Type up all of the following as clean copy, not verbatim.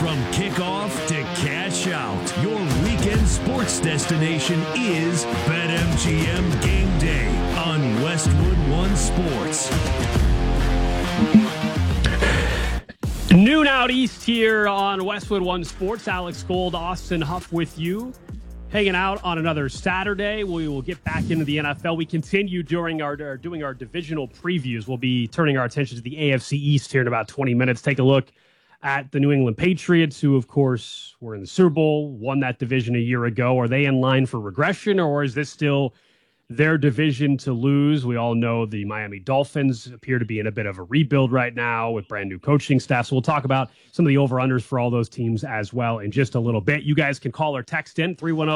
From kickoff to cash out, your weekend sports destination is BetMGM Game Day on Westwood One Sports. Noon out east here on Westwood One Sports. Alex Gold, Austin Huff with you. Hanging out on another Saturday. We will get back into the NFL. We continue doing our divisional previews. We'll be turning our attention to the AFC East here in about 20 minutes. Take a look at the New England Patriots, who, of course, were in the Super Bowl, won that division a year ago. Are they in line for regression, or is this still their division to lose? We all know the Miami Dolphins appear to be in a bit of a rebuild right now with brand new coaching staff. So we'll talk about some of the over-unders for all those teams as well in just a little bit. You guys can call or text in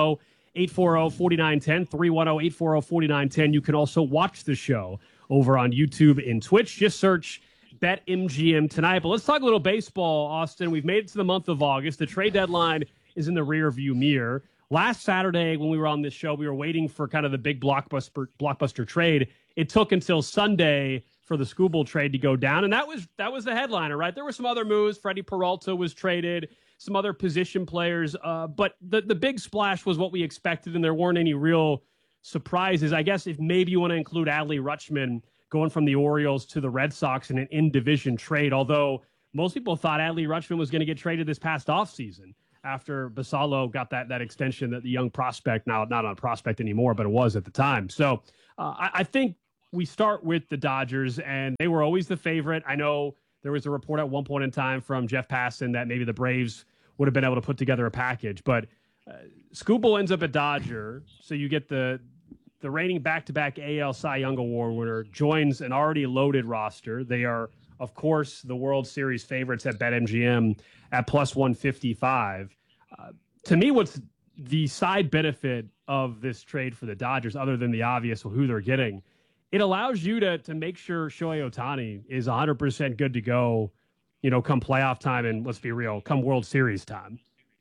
310-840-4910, 310-840-4910. You can also watch the show over on YouTube and Twitch. Just search BetMGM tonight. But let's talk a little baseball, Austin. We've made it to the month of August. The trade deadline is in the rearview mirror. Last Saturday, when we were on this show, we were waiting for kind of the big blockbuster trade. It took until Sunday for the Skubal trade to go down, and that was the headliner, right? There were some other moves. Freddie Peralta was traded, some other position players, but the big splash was what we expected, and there weren't any real surprises. I guess if maybe you want to include Adley Rutschman going from the Orioles to the Red Sox in an in-division trade, although most people thought Adley Rutschman was going to get traded this past offseason after Basallo got that extension, that the young prospect, now not a prospect anymore, but it was at the time. So I think we start with the Dodgers, and they were always the favorite. I know there was a report at one point in time from Jeff Passan that maybe the Braves would have been able to put together a package, but Skubal ends up a Dodger, so you get the reigning back-to-back AL Cy Young Award winner, joins an already loaded roster. They are, of course, the World Series favorites at BetMGM at plus 155. To me, what's the side benefit of this trade for the Dodgers, other than the obvious who they're getting, it allows you to make sure Shohei Ohtani is 100% good to go, come playoff time, and let's be real, come World Series time.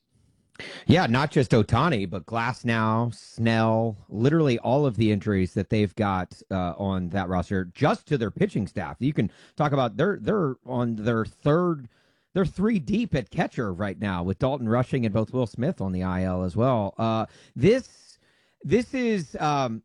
Yeah, not just Ohtani, but Glasnow, Snell, literally all of the injuries that they've got on that roster, just to their pitching staff. You can talk about they're on their third. They're three deep at catcher right now with Dalton Rushing and both Will Smith on the IL as well. This is the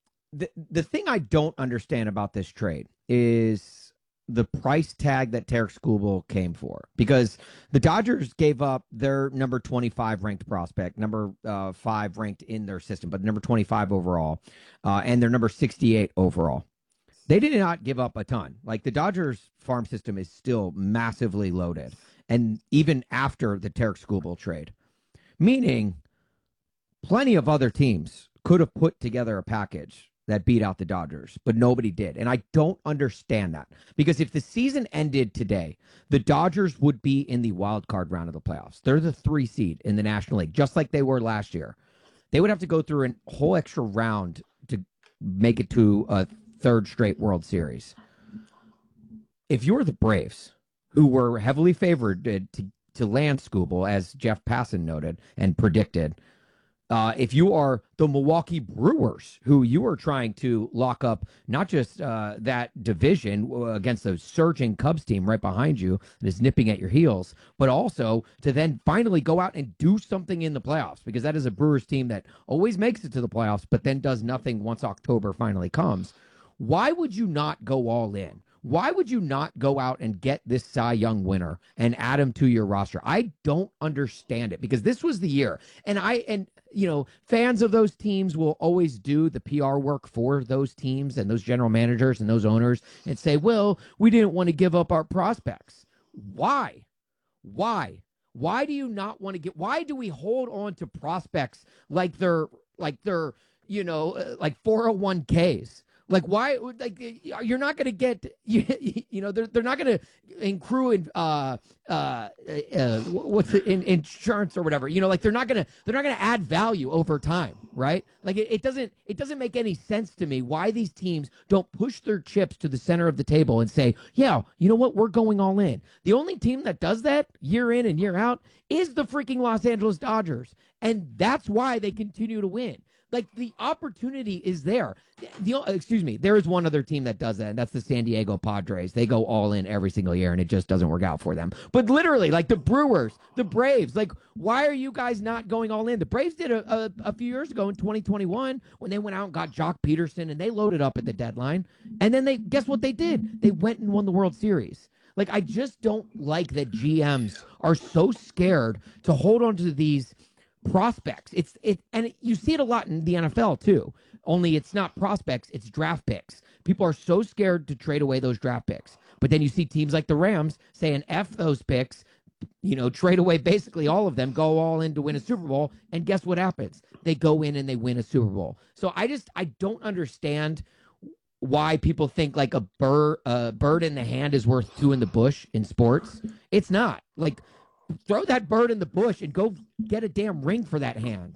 thing I don't understand about this trade is the price tag that Tarik Skubal came for, because the Dodgers gave up their number 25 ranked prospect, number 5 ranked in their system, but number 25 overall, and their number 68 overall. They did not give up a ton. Like, the Dodgers farm system is still massively loaded, and even after the Tarik Skubal trade, meaning plenty of other teams could have put together a package that beat out the Dodgers, but nobody did. And I don't understand that, because if the season ended today, the Dodgers would be in the wild card round of the playoffs. They're the 3 seed in the National League, just like they were last year. They would have to go through a whole extra round to make it to a third straight World Series. If you're the Braves, who were heavily favored to land Skubal, as Jeff Passan noted and predicted, if you are the Milwaukee Brewers, who you are trying to lock up not just that division against the surging Cubs team right behind you that is nipping at your heels, but also to then finally go out and do something in the playoffs, because that is a Brewers team that always makes it to the playoffs, but then does nothing once October finally comes. Why would you not go all in? Why would you not go out and get this Cy Young winner and add him to your roster? I don't understand it, because this was the year. And fans of those teams will always do the PR work for those teams and those general managers and those owners and say, well, we didn't want to give up our prospects. Why? Why do you not want to why do we hold on to prospects like they're 401ks? Like, why? Like, you're not going to get, they're not going to accrue insurance or whatever. They're not going to add value over time, right? Like, it doesn't make any sense to me why these teams don't push their chips to the center of the table and say, yeah, you know what, we're going all in. The only team that does that year in and year out is the freaking Los Angeles Dodgers, and that's why they continue to win. Like, the opportunity is there. Excuse me, there is one other team that does that, and that's the San Diego Padres. They go all in every single year, and it just doesn't work out for them. But literally, like the Brewers, the Braves, like, why are you guys not going all in? The Braves did a few years ago in 2021 when they went out and got Jock Peterson, and they loaded up at the deadline. And then guess what they did? They went and won the World Series. Like, I just don't like that GMs are so scared to hold on to these prospects. And you see it a lot in the NFL too. Only it's not prospects, it's draft picks. People are so scared to trade away those draft picks. But then you see teams like the Rams saying F those picks, trade away basically all of them, go all in to win a Super Bowl, and guess what happens? They go in and they win a Super Bowl. So I don't understand why people think like a bird in the hand is worth two in the bush in sports. It's not. Like, throw that bird in the bush and go get a damn ring for that hand.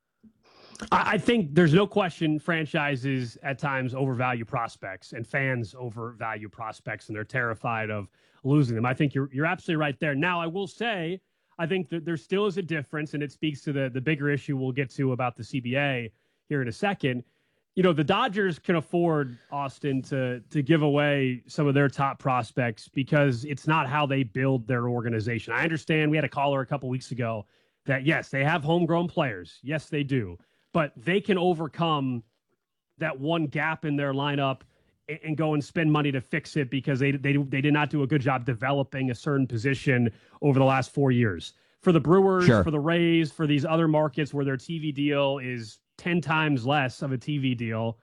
I think there's no question franchises at times overvalue prospects and fans overvalue prospects, and they're terrified of losing them. I think you're absolutely right there. Now, I will say, I think that there still is a difference, and it speaks to the bigger issue we'll get to about the CBA here in a second. The Dodgers can afford, Austin, to give away some of their top prospects because it's not how they build their organization. I understand we had a caller a couple weeks ago that, yes, they have homegrown players. Yes, they do. But they can overcome that one gap in their lineup and go and spend money to fix it because they did not do a good job developing a certain position over the last 4 years. For the Brewers, sure, for the Rays, for these other markets where their TV deal is 10 times less of a TV deal,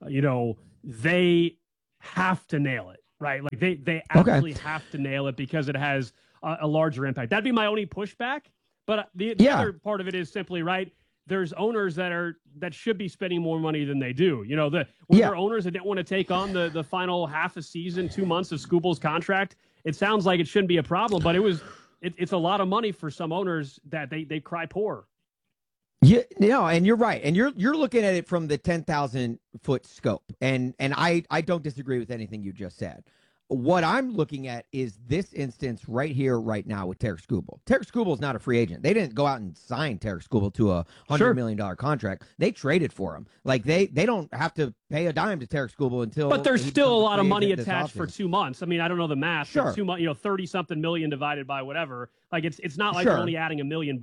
they have to nail it, right? Like they absolutely have to nail it because it has a larger impact. That'd be my only pushback. But the other part of it is simply, right, there's owners that should be spending more money than they do. There are owners that didn't want to take on the final half a season, 2 months of Skubal's contract. It sounds like it shouldn't be a problem, but it's a lot of money for some owners that they cry poor. Yeah, and you're right. And you're looking at it from the 10,000 foot scope. And I don't disagree with anything you just said. What I'm looking at is this instance right here, right now with Tarik Skubal. Tarik Skubal is not a free agent. They didn't go out and sign Tarik Skubal to a $100 million contract. They traded for him. Like they don't have to pay a dime to Tarik Skubal until. But there's still a lot of money attached for 2 months. I mean, I don't know the math. Sure. 2 months, 30-something million divided by whatever. Like it's not like they're only adding $1 million.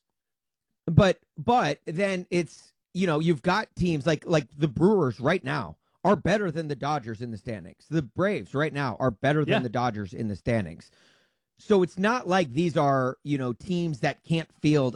But then it's, you've got teams like the Brewers right now are better than the Dodgers in the standings. The Braves right now are better than the Dodgers in the standings. So it's not like these are, teams that can't field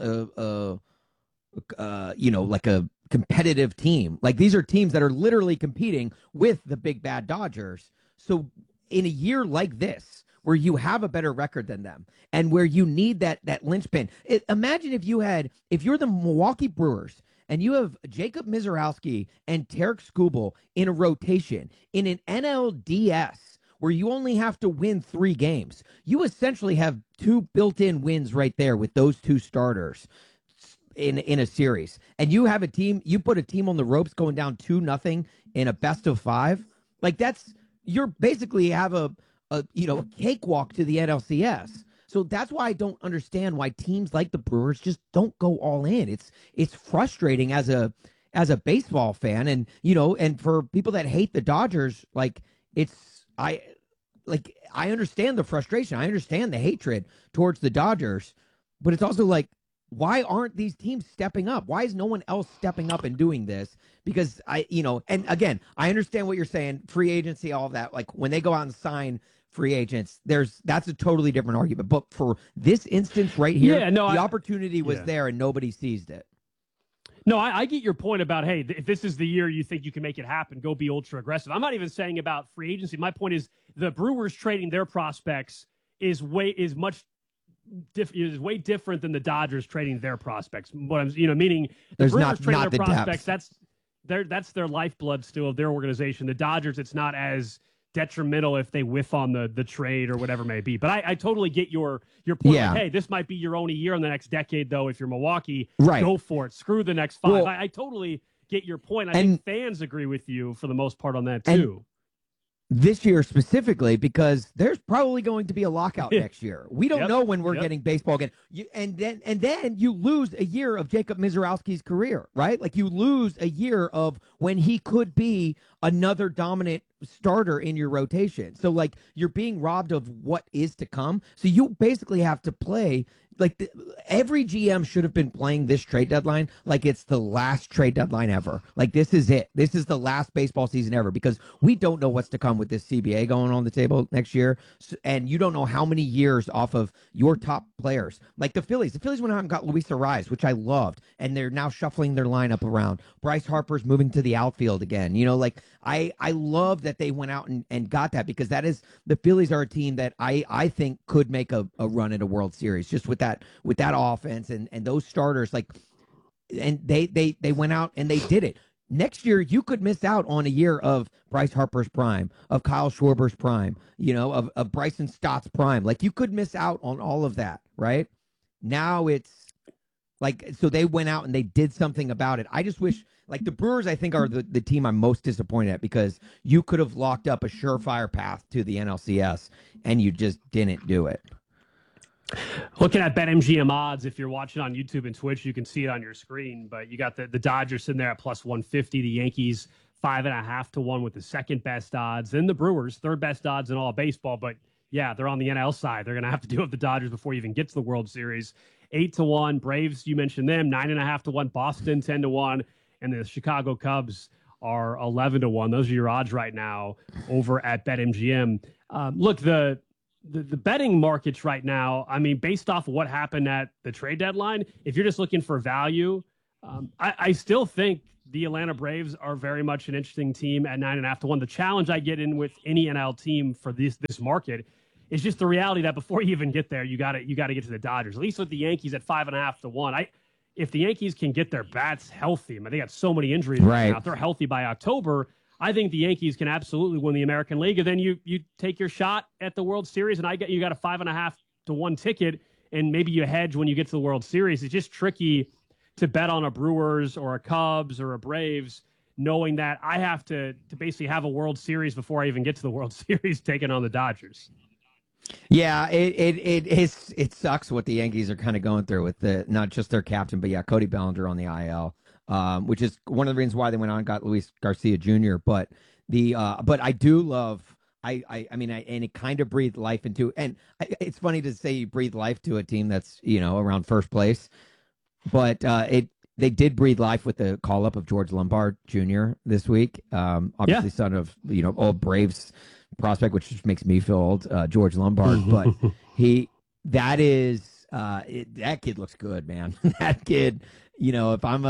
like a competitive team. Like these are teams that are literally competing with the big bad Dodgers. So in a year like this, where you have a better record than them and where you need that linchpin. Imagine if you're the Milwaukee Brewers and you have Jacob Mizorowski and Tarik Skubal in a rotation in an NLDS where you only have to win 3 games. You essentially have 2 built-in wins right there with those 2 starters in a series. And you have you put a team on the ropes going down 2-0 in a best of 5. Like you're basically have a cakewalk to the NLCS. So that's why I don't understand why teams like the Brewers just don't go all in. It's frustrating as a baseball fan, and for people that hate the Dodgers, I understand the frustration. I understand the hatred towards the Dodgers, but it's also like, why aren't these teams stepping up? Why is no one else stepping up and doing this? Because and again, I understand what you're saying, free agency, all of that. Like when they go out and sign free agents, that's a totally different argument. But for this instance right here, the opportunity was there and nobody seized it. No, I get your point about, hey, if this is the year you think you can make it happen, go be ultra aggressive. I'm not even saying about free agency. My point is the Brewers trading their prospects is way different than the Dodgers trading their prospects. What I'm, meaning the Brewers trading their prospects, that's their lifeblood still of their organization. The Dodgers, it's not as detrimental if they whiff on the trade or whatever it may be. But I totally get your point. Yeah. Like, hey, this might be your only year in the next decade, though. If you're Milwaukee, right, go for it. Screw the next 5. Well, I totally get your point. I think fans agree with you for the most part on that too. this year specifically, because there's probably going to be a lockout next year. We don't know when we're getting baseball again. And then you lose a year of Jacob Mizorowski's career, right? Like you lose a year of when he could be another dominant starter in your rotation. So like you're being robbed of what is to come. So you basically have to play like every GM should have been playing this trade deadline like it's the last trade deadline ever. Like this is it. This is the last baseball season ever because we don't know what's to come with this CBA going on the table next year, and you don't know how many years off of your top players. Like the Phillies. The Phillies went out and got Luis Arraez, which I loved, and they're now shuffling their lineup around. Bryce Harper's moving to the outfield again. You know, like I love that they went out and got that because that is the Phillies are a team that I think could make a run at a World Series just with that offense and those starters, like, and they went out and they did it. Next year, you could miss out on a year of Bryce Harper's prime, of Kyle Schwarber's prime, you know, of Bryson Stott's prime. Like you could miss out on all of that, right? Now it's like, so they went out and they did something about it. I just wish, like the Brewers, I think are the team I'm most disappointed at because you could have locked up a surefire path to the NLCS and you just didn't do it. Looking at BetMGM odds, if you're watching on YouTube and Twitch, you can see it on your screen. But you got the Dodgers sitting there at plus 150, the Yankees 5.5 to 1 with the second best odds, and the Brewers third best odds in all of baseball. But yeah, they're on the NL side. They're going to have to deal with the Dodgers before you even get to the World Series. 8 to 1, Braves. You mentioned them 9.5 to 1, Boston 10 to 1, and the Chicago Cubs are 11 to 1. Those are your odds right now over at BetMGM. Look, the betting markets right now, I mean, based off of what happened at the trade deadline, if you're just looking for value, I still think the Atlanta Braves are very much an interesting team at 9.5 to 1. The challenge I get in with any NL team for this market is just the reality that before you even get there, you got to get to the Dodgers. At least with the Yankees at 5.5 to 1. If the Yankees can get their bats healthy, I mean, they got so many injuries right now. If they're healthy by October, I think the Yankees can absolutely win the American League. And then you take your shot at the World Series, and you got a 5.5 to 1 ticket, and maybe you hedge when you get to the World Series. It's just tricky to bet on a Brewers or a Cubs or a Braves, knowing that I have to basically have a World Series before I even get to the World Series taking on the Dodgers. Yeah, it sucks what the Yankees are kind of going through with not just their captain, but yeah, Cody Bellinger on the IL. Which is one of the reasons why they went on and got Luis Garcia Jr. But but I do love, I mean, and it kind of breathed life into, and it's funny to say you breathe life to a team that's, you know, around first place, but they did breathe life with the call up of George Lombard Jr. this week. Obviously son of, you know, old Braves prospect, which just makes me feel old, George Lombard, but that kid looks good, man. That kid, you know, if I'm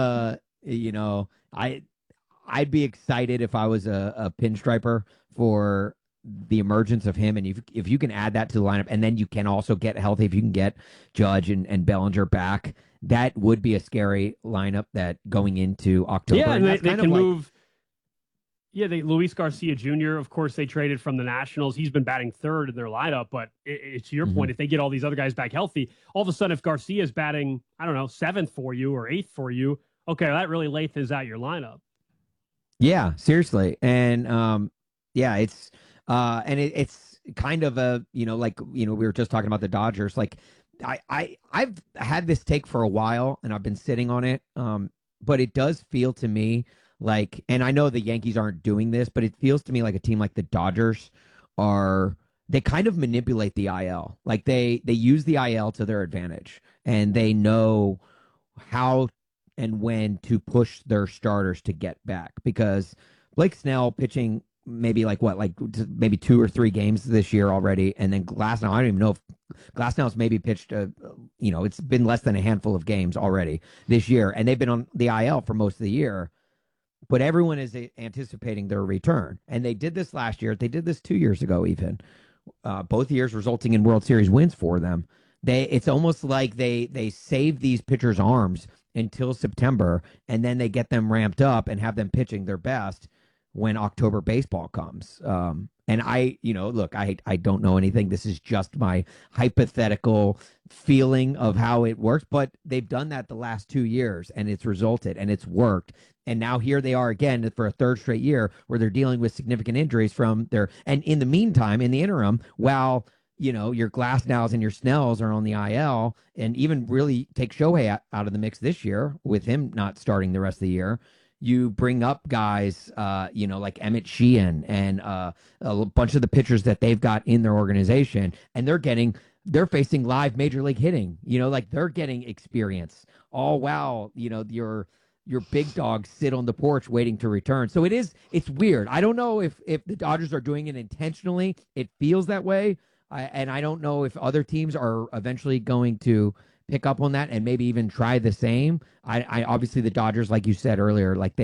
I'd be excited if I was a pinstriper for the emergence of him. And if you can add that to the lineup, and then you can also get healthy, if you can get Judge and Bellinger back, that would be a scary lineup that going into October. Yeah, and they can move. Yeah, Luis Garcia Jr., of course, they traded from the Nationals. He's been batting third in their lineup, but it's your point. If they get all these other guys back healthy, all of a sudden, if Garcia is batting, I don't know, 7th for you or 8th for you, okay, that really lengthens out your lineup. Yeah, seriously. And it's kind of a, you know, like, you know, we were just talking about the Dodgers. Like I've had this take for a while and I've been sitting on it. But it does feel to me like, and I know the Yankees aren't doing this, but it feels to me like a team like the Dodgers they kind of manipulate the IL. Like they use the IL to their advantage, and they know how and when to push their starters to get back, because Blake Snell pitching maybe maybe 2 or 3 games this year already. And then Glasnow, I don't even know if Glasnow's maybe pitched, it's been less than a handful of games already this year. And they've been on the IL for most of the year. But everyone is anticipating their return. And they did this last year. They did this 2 years ago, even. Both years resulting in World Series wins for them. It's almost like they save these pitchers' arms until September, and then they get them ramped up and have them pitching their best when October baseball comes. And look, I don't know anything. This is just my hypothetical feeling of how it works, but they've done that the last 2 years and it's resulted and it's worked. And now here they are again for a third straight year where they're dealing with significant injuries and in the meantime, in the interim, while your Glasnows and your Snells are on the IL, and even really take Shohei out of the mix this year with him not starting the rest of the year. You bring up guys, like Emmett Sheehan and a bunch of the pitchers that they've got in their organization, and they're facing live major league hitting. They're getting experience. All while your big dogs sit on the porch waiting to return. So it's weird. I don't know if the Dodgers are doing it intentionally. It feels that way. And I don't know if other teams are eventually going to pick up on that and maybe even try the same. I obviously the Dodgers, like you said earlier, like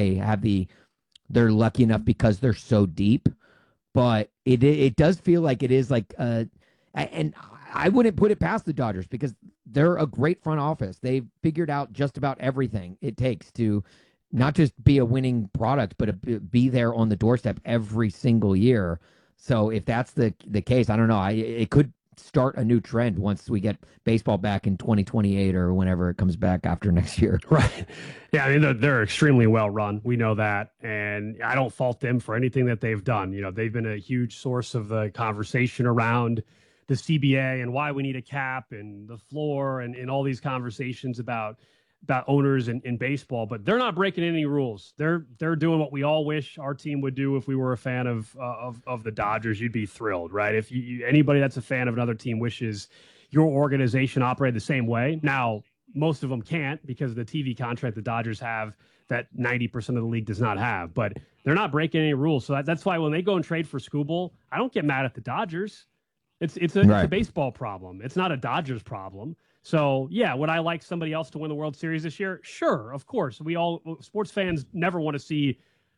they're lucky enough because they're so deep, but it does feel like it is like, and I wouldn't put it past the Dodgers because they're a great front office. They've figured out just about everything it takes to not just be a winning product, but be there on the doorstep every single year. So if that's the case, I don't know. It could start a new trend once we get baseball back in 2028 or whenever it comes back after next year. Right. Yeah, I mean, they're extremely well run. We know that. And I don't fault them for anything that they've done. They've been a huge source of the conversation around the CBA and why we need a cap and the floor and all these conversations about owners in baseball, but they're not breaking any rules. They're doing what we all wish our team would do. If we were a fan of the Dodgers, you'd be thrilled, right? If anybody that's a fan of another team wishes your organization operated the same way. Now, most of them can't because of the TV contract the Dodgers have that 90% of the league does not have, but they're not breaking any rules. So that's why when they go and trade for Skubal, I don't get mad at the Dodgers. It's a baseball problem. It's not a Dodgers problem. So, yeah, would I like somebody else to win the World Series this year? Sure, of course. Sports fans never want to see,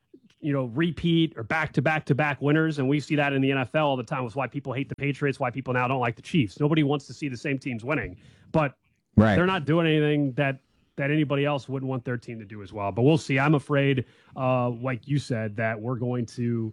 repeat or back-to-back-to-back winners, and we see that in the NFL all the time. It's why people hate the Patriots, why people now don't like the Chiefs. Nobody wants to see the same teams winning. But they're not doing anything that anybody else wouldn't want their team to do as well. But we'll see. I'm afraid, like you said, that we're going to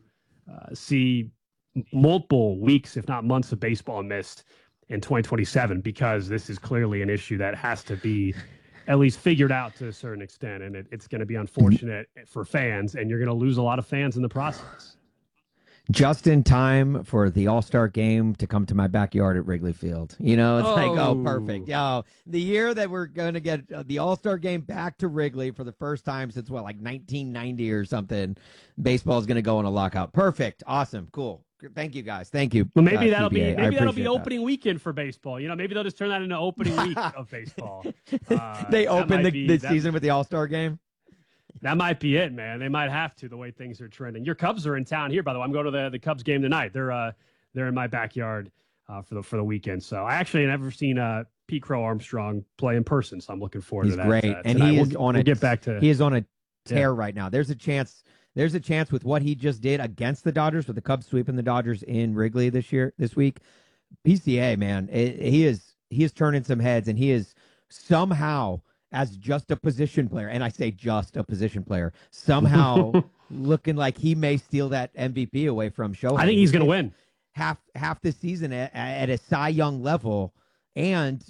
see multiple weeks, if not months, of baseball missed in 2027, because this is clearly an issue that has to be at least figured out to a certain extent, and it's going to be unfortunate for fans, and you're going to lose a lot of fans in the process. Just in time for the All-Star game to come to my backyard at Wrigley Field. Perfect. The year that we're going to get the All-Star game back to Wrigley for the first time since 1990 or something. Baseball is going to go on a lockout. Perfect. Awesome. Cool. Thank you, guys. Thank you. Well, maybe that'll be opening weekend for baseball. Maybe they'll just turn that into opening week of baseball. They open the season with the All-Star game. That might be it, man. They might have to, the way things are trending. Your Cubs are in town here, by the way. I'm going to the Cubs game tonight. They're in my backyard for the weekend. So I actually never seen Pete Crow Armstrong play in person, so I'm looking forward to that. He's great, and he is on He is on a tear right now. There's a chance with what he just did against the Dodgers, with the Cubs sweeping the Dodgers in Wrigley this week. PCA, man, he is turning some heads, and he is somehow, as just a position player, and I say just a position player, somehow looking like he may steal that MVP away from Shohei. I think he's going to win half the season at a Cy Young level, and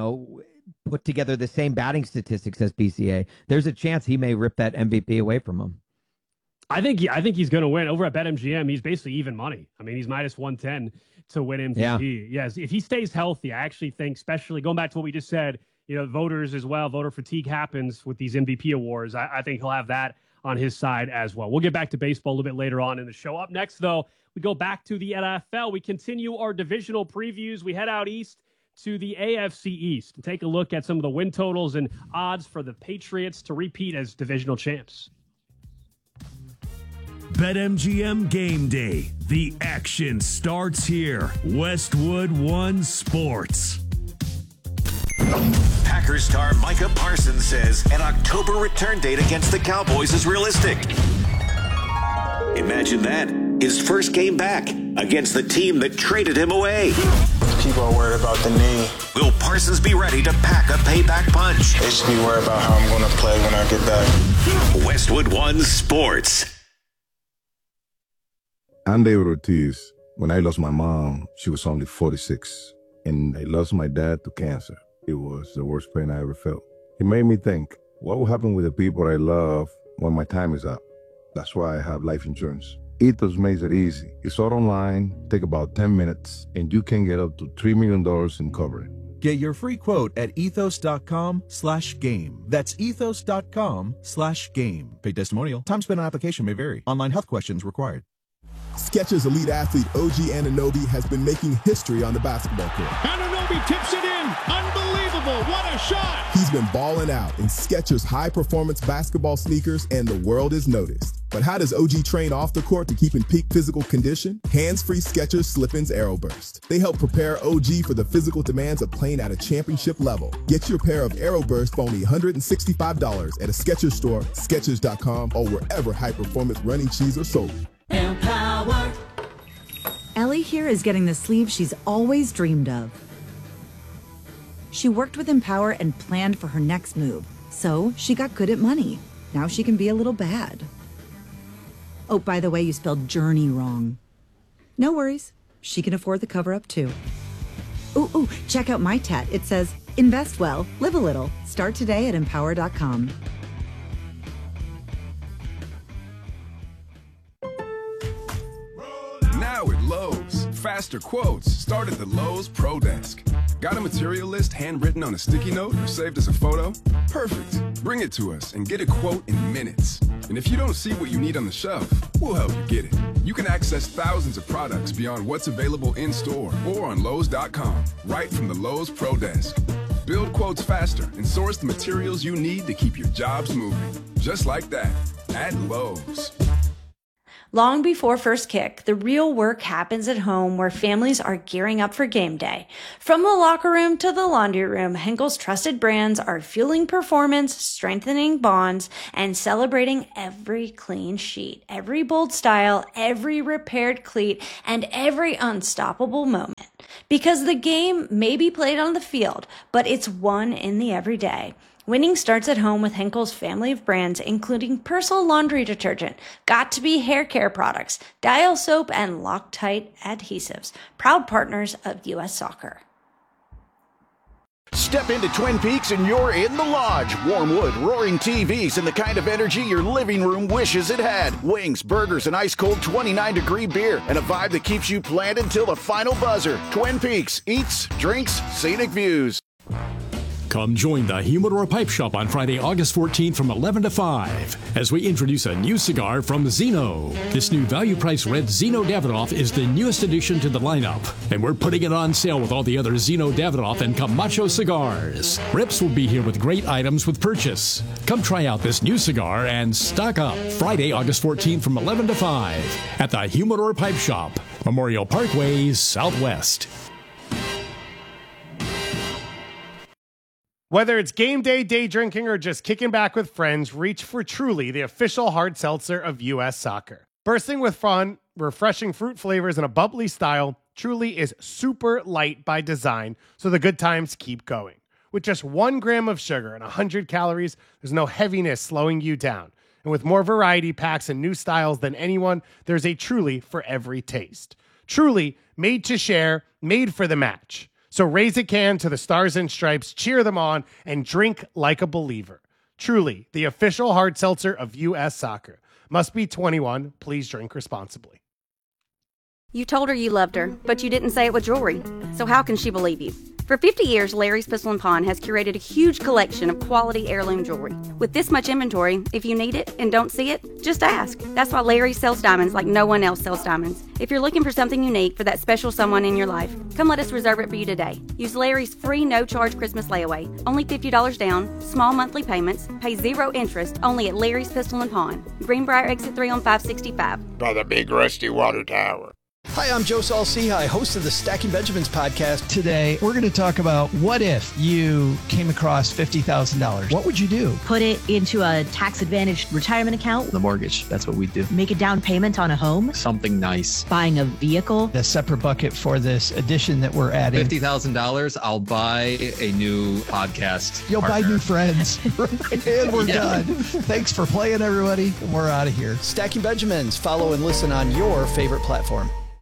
put together the same batting statistics as PCA. There's a chance he may rip that MVP away from him. I think he's going to win. Over at BetMGM, he's basically even money. I mean, he's minus 110 to win MVP. Yeah. Yes, if he stays healthy, I actually think, especially going back to what we just said, voters as well, voter fatigue happens with these MVP awards. I think he'll have that on his side as well. We'll get back to baseball a little bit later on in the show. Up next, though, we go back to the NFL. We continue our divisional previews. We head out east to the AFC East and take a look at some of the win totals and odds for the Patriots to repeat as divisional champs. BetMGM Game Day. The action starts here. Westwood One Sports. Packers star Micah Parsons says an October return date against the Cowboys is realistic. Imagine that. His first game back against the team that traded him away. People are worried about the knee. Will Parsons be ready to pack a payback punch? They should be worried about how I'm going to play when I get back. Westwood One Sports. Andy Ortiz When I lost my mom, she was only 46, and I lost my dad to cancer. It was the worst pain I ever felt. It made me think, what will happen with the people I love when my time is up? That's why I have life insurance. Ethos makes it easy. It's all online, take about 10 minutes, and you can get up to $3 million in coverage. Get your free quote at ethos.com/game. That's ethos.com/game. Paid testimonial. Time spent on application may vary. Online health questions required. Skechers elite athlete OG Anunoby has been making history on the basketball court. Anunoby tips it in. Unbelievable. What a shot. He's been balling out in Skechers high-performance basketball sneakers, and the world is noticed. But how does OG train off the court to keep in peak physical condition? Hands-free Skechers Slip-ins Aeroburst. They help prepare OG for the physical demands of playing at a championship level. Get your pair of Aeroburst for only $165 at a Skechers store, Skechers.com, or wherever high-performance running shoes are sold. Empower. Ellie here is getting the sleeve she's always dreamed of. She worked with Empower and planned for her next move, so she got good at money. Now she can be a little bad. Oh, by the way, you spelled journey wrong. No worries. She can afford the cover-up, too. Ooh, check out my tat. It says, invest well, live a little. Start today at Empower.com. Now at Lowe's, faster quotes start at the Lowe's Pro Desk. Got a material list handwritten on a sticky note or saved as a photo? Perfect. Bring it to us and get a quote in minutes. And if you don't see what you need on the shelf, we'll help you get it. You can access thousands of products beyond what's available in store or on Lowe's.com, right from the Lowe's Pro Desk. Build quotes faster and source the materials you need to keep your jobs moving. Just like that, at Lowe's. Long before first kick, the real work happens at home where families are gearing up for game day. From the locker room to the laundry room, Henkel's trusted brands are fueling performance, strengthening bonds, and celebrating every clean sheet, every bold style, every repaired cleat, and every unstoppable moment. Because the game may be played on the field, but it's won in the everyday. Winning starts at home with Henkel's family of brands, including Persil laundry detergent, Got2b hair care products, Dial soap, and Loctite adhesives. Proud partners of U.S. Soccer. Step into Twin Peaks and you're in the lodge. Warm wood, roaring TVs, and the kind of energy your living room wishes it had. Wings, burgers, and ice-cold 29-degree beer, and a vibe that keeps you planted till the final buzzer. Twin Peaks, eats, drinks, scenic views. Come join the Humidor Pipe Shop on Friday, August 14th from 11 to 5 as we introduce a new cigar from Zino. This new value-priced red Zino Davidoff is the newest addition to the lineup, and we're putting it on sale with all the other Zino Davidoff and Camacho cigars. Rips will be here with great items with purchase. Come try out this new cigar and stock up. Friday, August 14th from 11 to 5 at the Humidor Pipe Shop, Memorial Parkway, Southwest. Whether it's game day, day drinking, or just kicking back with friends, reach for Truly, the official hard seltzer of U.S. Soccer. Bursting with fun, refreshing fruit flavors, and a bubbly style, Truly is super light by design, so the good times keep going. With just 1 gram of sugar and 100 calories, there's no heaviness slowing you down. And with more variety packs and new styles than anyone, there's a Truly for every taste. Truly, made to share, made for the match. So raise a can to the Stars and Stripes, cheer them on, and drink like a believer. Truly, the official hard seltzer of U.S. Soccer. Must be 21. Please drink responsibly. You told her you loved her, but you didn't say it with jewelry. So how can she believe you? For 50 years, Larry's Pistol & Pawn has curated a huge collection of quality heirloom jewelry. With this much inventory, if you need it and don't see it, just ask. That's why Larry sells diamonds like no one else sells diamonds. If you're looking for something unique for that special someone in your life, come let us reserve it for you today. Use Larry's free no-charge Christmas layaway. Only $50 down, small monthly payments, pay 0 interest, only at Larry's Pistol & Pawn. Greenbrier Exit 3 on 565. By the big rusty water tower. Hi, I'm Joe Saul-Sehy, host of the Stacking Benjamins podcast. Today, we're going to talk about what if you came across $50,000. What would you do? Put it into a tax-advantaged retirement account. The mortgage, that's what we do. Make a down payment on a home. Something nice. Buying a vehicle. A separate bucket for this addition that we're adding. $50,000, I'll buy a new podcast You'll partner. buy new friends. And we're done. Thanks for playing, everybody. We're out of here. Stacking Benjamins. Follow and listen on your favorite platform.